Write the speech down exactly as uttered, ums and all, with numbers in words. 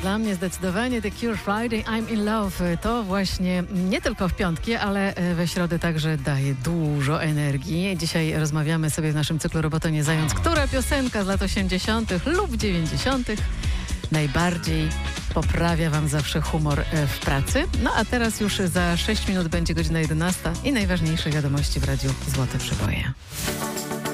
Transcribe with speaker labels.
Speaker 1: dla mnie zdecydowanie The Cure Friday, I'm in Love. To właśnie nie tylko w piątki, ale we środę także daje dużo energii. Dzisiaj rozmawiamy sobie w naszym cyklu Robota nie zając, która piosenka z lat osiemdziesiątych lub dziewięćdziesiątych najbardziej poprawia wam zawsze humor w pracy. No a teraz już za sześć minut będzie godzina jedenasta i najważniejsze wiadomości w Radiu Złote Przeboje.